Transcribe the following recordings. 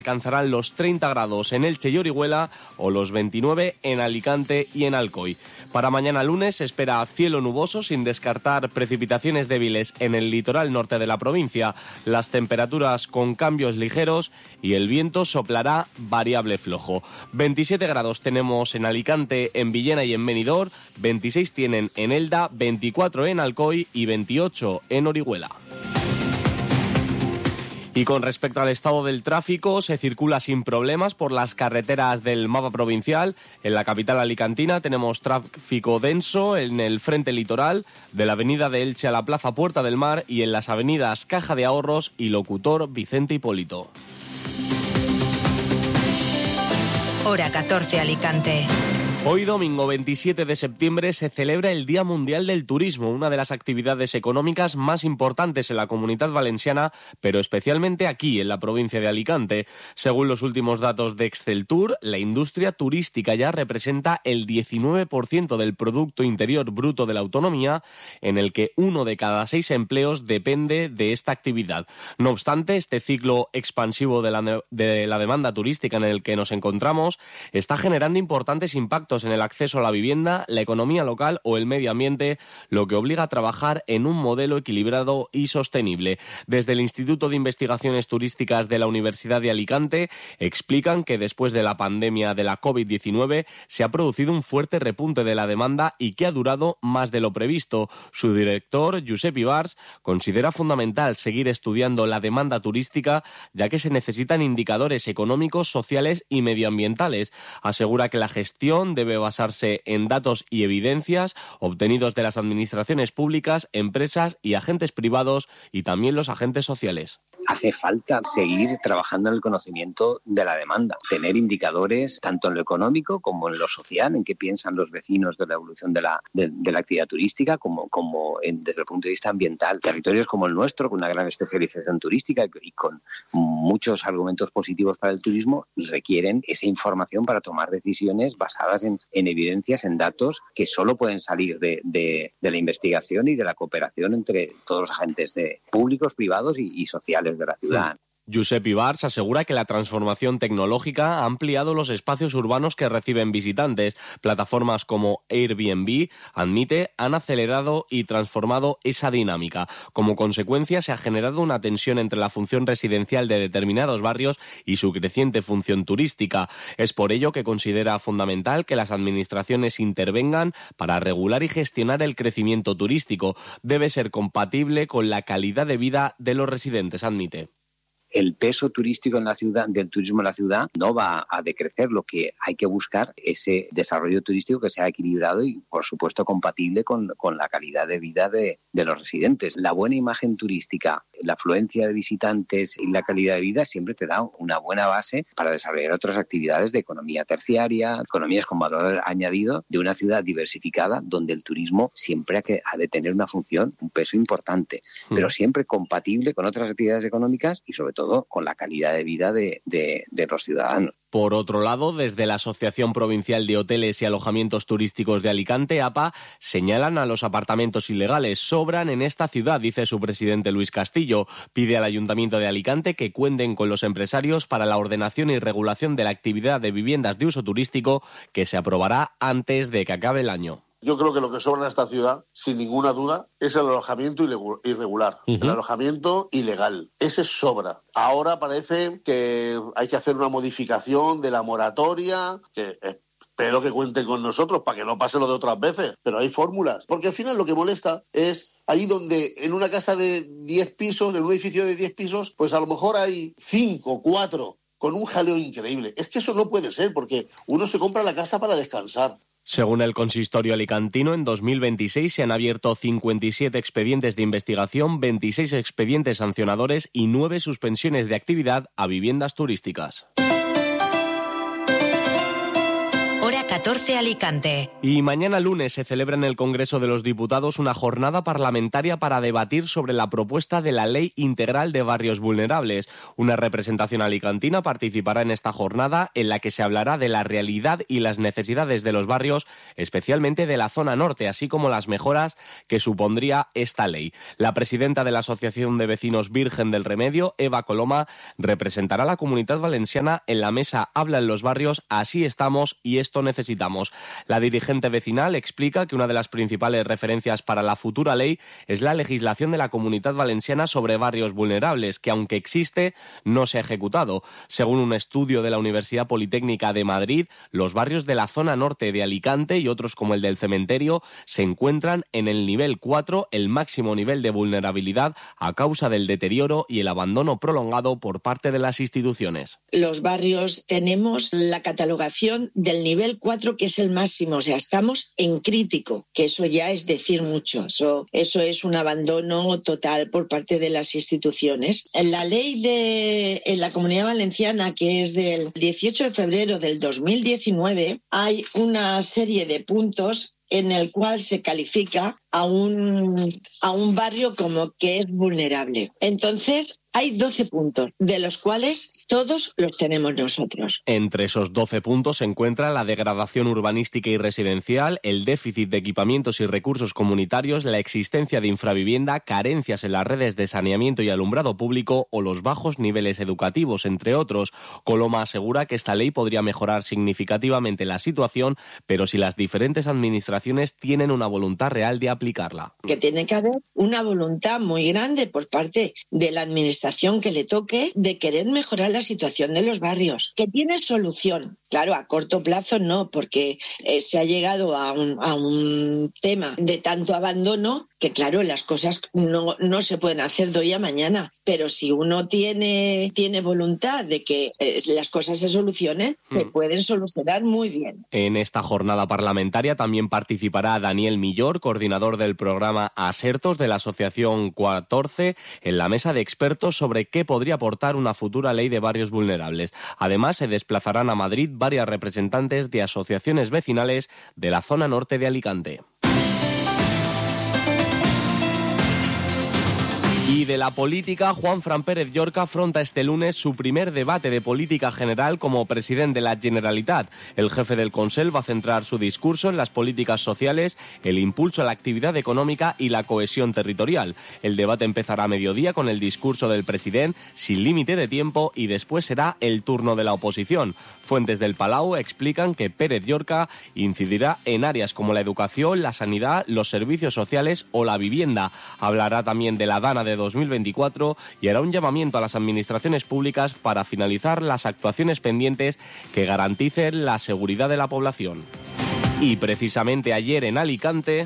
Alcanzarán los 30 grados en Elche y Orihuela o los 29 en Alicante y en Alcoy. Para mañana lunes se espera cielo nuboso sin descartar precipitaciones débiles en el litoral norte de la provincia, las temperaturas con cambios ligeros y el viento soplará variable flojo. 27 grados tenemos en Alicante, en Villena y en Benidorm, 26 tienen en Elda, 24 en Alcoy y 28 en Orihuela. Y con respecto al estado del tráfico, se circula sin problemas por las carreteras del mapa provincial. En la capital alicantina tenemos tráfico denso en el frente litoral, de la avenida de Elche a la plaza Puerta del Mar y en las avenidas Caja de Ahorros y Locutor Vicente Hipólito. Hora 14 Alicante. Hoy domingo 27 de septiembre se celebra el Día Mundial del Turismo, una de las actividades económicas más importantes en la Comunidad Valenciana, pero especialmente aquí en la provincia de Alicante. Según los últimos datos de Exceltur, la industria turística ya representa el 19% del Producto Interior Bruto de la autonomía, en el que 1 de cada 6 empleos depende de esta actividad. No obstante, este ciclo expansivo de la demanda turística en el que nos encontramos está generando importantes impactos en el acceso a la vivienda, la economía local o el medio ambiente, lo que obliga a trabajar en un modelo equilibrado y sostenible. Desde el Instituto de Investigaciones Turísticas de la Universidad de Alicante explican que después de la pandemia de la COVID-19 se ha producido un fuerte repunte de la demanda y que ha durado más de lo previsto. Su director, Josep Ibars, considera fundamental seguir estudiando la demanda turística, ya que se necesitan indicadores económicos, sociales y medioambientales. Asegura que la gestión debe basarse en datos y evidencias obtenidos de las administraciones públicas, empresas y agentes privados y también los agentes sociales. Hace falta seguir trabajando en el conocimiento de la demanda, tener indicadores tanto en lo económico como en lo social, en qué piensan los vecinos de la evolución de la actividad turística, como desde el punto de vista ambiental. Territorios como el nuestro, con una gran especialización turística y con muchos argumentos positivos para el turismo, requieren esa información para tomar decisiones basadas en evidencias, en datos que solo pueden salir de la investigación y de la cooperación entre todos los agentes públicos, privados y sociales de la ciudad. Josep Ibars asegura que la transformación tecnológica ha ampliado los espacios urbanos que reciben visitantes. Plataformas como Airbnb, Admite, han acelerado y transformado esa dinámica. Como consecuencia, se ha generado una tensión entre la función residencial de determinados barrios y su creciente función turística. Es por ello que considera fundamental que las administraciones intervengan para regular y gestionar el crecimiento turístico. Debe ser compatible con la calidad de vida de los residentes, admite. El peso turístico en la ciudad, del turismo en la ciudad, no va a decrecer. Lo que hay que buscar ese desarrollo turístico que sea equilibrado y, por supuesto, compatible con la calidad de vida de los residentes. La buena imagen turística, la afluencia de visitantes y la calidad de vida siempre te da una buena base para desarrollar otras actividades de economía terciaria, economías con valor añadido de una ciudad diversificada donde el turismo siempre ha de tener una función, un peso importante, pero siempre compatible con otras actividades económicas y, sobre todo, con la calidad de vida de los ciudadanos. Por otro lado, desde la Asociación Provincial de Hoteles y Alojamientos Turísticos de Alicante, APA, señalan a los apartamentos ilegales. Sobran en esta ciudad, dice su presidente Luis Castillo. Pide al Ayuntamiento de Alicante que cuenten con los empresarios para la ordenación y regulación de la actividad de viviendas de uso turístico, que se aprobará antes de que acabe el año. Yo creo que lo que sobra en esta ciudad, sin ninguna duda, es el alojamiento irregular, el alojamiento ilegal. Ese sobra. Ahora parece que hay que hacer una modificación de la moratoria, que espero que cuenten con nosotros para que no pase lo de otras veces, pero hay fórmulas. Porque al final lo que molesta es ahí donde en una casa de 10 pisos, en un edificio de 10 pisos, pues a lo mejor hay 5, 4, con un jaleo increíble. Es que eso no puede ser, porque uno se compra la casa para descansar. Según el consistorio alicantino, en 2026 se han abierto 57 expedientes de investigación, 26 expedientes sancionadores y 9 suspensiones de actividad a viviendas turísticas. Hora 14 Alicante. Y mañana lunes se celebra en el Congreso de los Diputados una jornada parlamentaria para debatir sobre la propuesta de la Ley Integral de Barrios Vulnerables. Una representación alicantina participará en esta jornada en la que se hablará de la realidad y las necesidades de los barrios, especialmente de la zona norte, así como las mejoras que supondría esta ley. La presidenta de la Asociación de Vecinos Virgen del Remedio, Eva Coloma, representará a la Comunidad Valenciana en la mesa Habla en los barrios, así estamos y esto necesitamos. La dirigente vecinal explica que una de las principales referencias para la futura ley es la legislación de la Comunidad Valenciana sobre barrios vulnerables, que aunque existe, no se ha ejecutado. Según un estudio de la Universidad Politécnica de Madrid, los barrios de la zona norte de Alicante y otros como el del Cementerio se encuentran en el nivel 4, el máximo nivel de vulnerabilidad a causa del deterioro y el abandono prolongado por parte de las instituciones. Los barrios tenemos la catalogación del nivel 4, que es el máximo, o sea, estamos en crítico, que eso ya es decir mucho, eso es un abandono total por parte de las instituciones. En la ley en la Comunidad Valenciana, que es del 18 de febrero del 2019, hay una serie de puntos en el cual se califica a un barrio como que es vulnerable. Entonces, hay 12 puntos, de los cuales todos los tenemos nosotros. Entre esos 12 puntos se encuentra la degradación urbanística y residencial, el déficit de equipamientos y recursos comunitarios, la existencia de infravivienda, carencias en las redes de saneamiento y alumbrado público o los bajos niveles educativos, entre otros. Coloma asegura que esta ley podría mejorar significativamente la situación, pero si las diferentes administraciones tienen una voluntad real de aplicarla. Que tiene que haber una voluntad muy grande por parte de la administración que le toque de querer mejorar la situación de los barrios, que tiene solución. Claro, a corto plazo no, porque se ha llegado a un tema de tanto abandono que, claro, las cosas no se pueden hacer de hoy a mañana. Pero si uno tiene voluntad de que las cosas se solucionen, se pueden solucionar muy bien. En esta jornada parlamentaria también participará Daniel Millor, coordinador del programa Asertos de la Asociación 14, en la mesa de expertos sobre qué podría aportar una futura ley de barrios vulnerables. Además, se desplazarán a Madrid varias representantes de asociaciones vecinales de la zona norte de Alicante. Y de la política, Juanfran Pérez Llorca afronta este lunes su primer debate de política general como presidente de la Generalitat. El jefe del Consell va a centrar su discurso en las políticas sociales, el impulso a la actividad económica y la cohesión territorial. El debate empezará a mediodía con el discurso del presidente, sin límite de tiempo, y después será el turno de la oposición. Fuentes del Palau explican que Pérez Llorca incidirá en áreas como la educación, la sanidad, los servicios sociales o la vivienda. Hablará también de la Dana de 2024 y hará un llamamiento a las administraciones públicas para finalizar las actuaciones pendientes que garanticen la seguridad de la población. Y precisamente ayer en Alicante...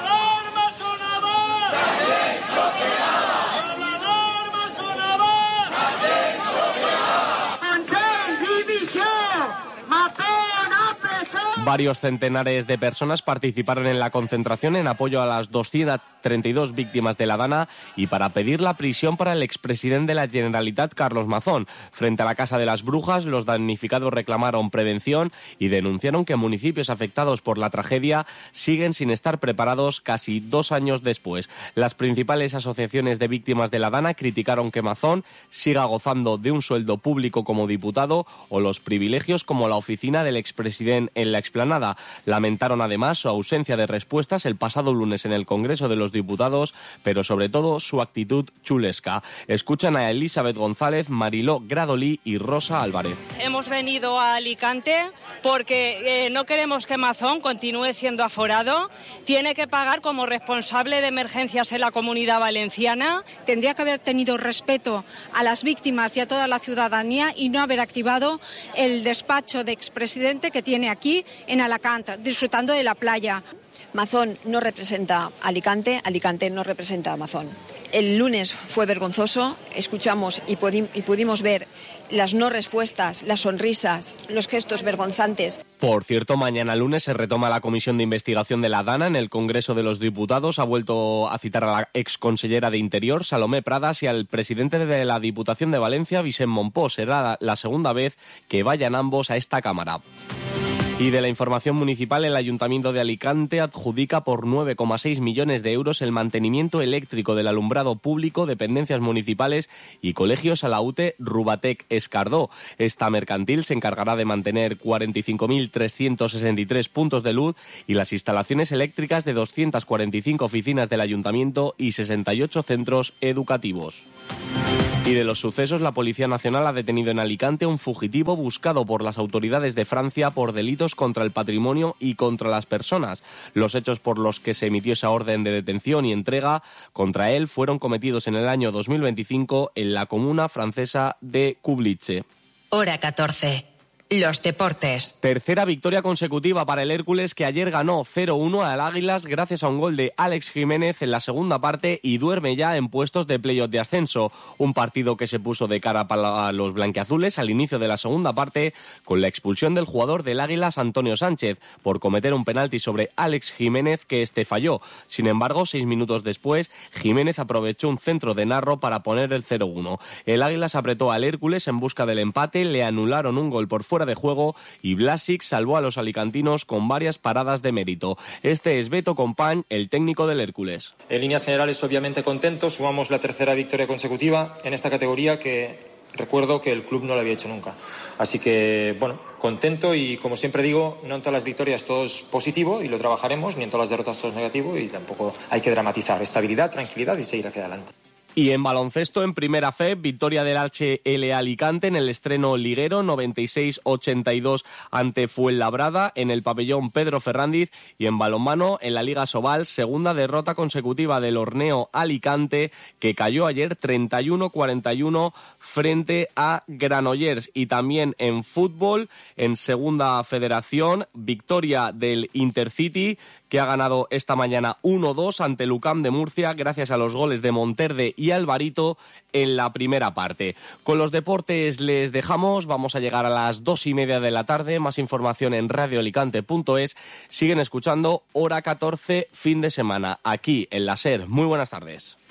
Varios centenares de personas participaron en la concentración en apoyo a las 232 víctimas de la Dana y para pedir la prisión para el expresidente de la Generalitat, Carlos Mazón. Frente a la Casa de las Brujas, los damnificados reclamaron prevención y denunciaron que municipios afectados por la tragedia siguen sin estar preparados casi 2 años después. Las principales asociaciones de víctimas de la Dana criticaron que Mazón siga gozando de un sueldo público como diputado o los privilegios como la oficina del expresidente en la explanada. Lamentaron además su ausencia de respuestas el pasado lunes en el Congreso de los Diputados, pero sobre todo su actitud chulesca. Escuchan a Elizabeth González, Mariló Gradolí y Rosa Álvarez. Hemos venido a Alicante porque no queremos que Mazón continúe siendo aforado. Tiene que pagar como responsable de emergencias en la Comunidad Valenciana. Tendría que haber tenido respeto a las víctimas y a toda la ciudadanía y no haber activado el despacho de expresidente que tiene aquí en Alacant, disfrutando de la playa. Mazón no representa Alicante, Alicante no representa a Mazón. El lunes fue vergonzoso, escuchamos y pudimos ver las no respuestas, las sonrisas, los gestos vergonzantes. Por cierto, mañana lunes se retoma la comisión de investigación de la Dana en el Congreso de los Diputados. Ha vuelto a citar a la exconsellera de Interior, Salomé Pradas, y al presidente de la Diputación de Valencia, Vicent Mompó. Será la segunda vez que vayan ambos a esta Cámara. Y de la información municipal, el Ayuntamiento de Alicante adjudica por 9,6 millones de euros el mantenimiento eléctrico del alumbrado público, dependencias municipales y colegios a la UTE Rubatec Escardó. Esta mercantil se encargará de mantener 45.363 puntos de luz y las instalaciones eléctricas de 245 oficinas del Ayuntamiento y 68 centros educativos. Y de los sucesos, la Policía Nacional ha detenido en Alicante a un fugitivo buscado por las autoridades de Francia por delitos contra el patrimonio y contra las personas. Los hechos por los que se emitió esa orden de detención y entrega contra él fueron cometidos en el año 2025 en la comuna francesa de Kublice. Hora 14. Los deportes. Tercera victoria consecutiva para el Hércules, que ayer ganó 0-1 al Águilas gracias a un gol de Alex Jiménez en la segunda parte y duerme ya en puestos de playoff de ascenso. Un partido que se puso de cara para los blanquiazules al inicio de la segunda parte con la expulsión del jugador del Águilas, Antonio Sánchez, por cometer un penalti sobre Alex Jiménez que falló. Sin embargo, 6 minutos después, Jiménez aprovechó un centro de Narro para poner el 0-1. El Águilas apretó al Hércules en busca del empate, le anularon un gol por fuera de juego y Blasic salvó a los alicantinos con varias paradas de mérito. Este es Beto Compañ, el técnico del Hércules. En líneas generales, obviamente contento, sumamos la tercera victoria consecutiva en esta categoría que recuerdo que el club no lo había hecho nunca. Así que, bueno, contento y, como siempre digo, no en todas las victorias todo es positivo y lo trabajaremos, ni en todas las derrotas todo es negativo y tampoco hay que dramatizar. Estabilidad, tranquilidad y seguir hacia adelante. Y en baloncesto, en primera fe, victoria del HL Alicante en el estreno liguero, 96-82 ante Fuenlabrada en el pabellón Pedro Ferrandiz. Y en balonmano, en la Liga Sobal, segunda derrota consecutiva del Horneo Alicante, que cayó ayer 31-41 frente a Granollers. Y también en fútbol, en segunda federación, victoria del Intercity, que ha ganado esta mañana 1-2 ante el UCAM de Murcia gracias a los goles de Monterde y Alvarito en la primera parte. Con los deportes les dejamos, vamos a llegar a las 2:30 de la tarde, más información en radioalicante.es. Siguen escuchando Hora 14, fin de semana, aquí en la SER. Muy buenas tardes.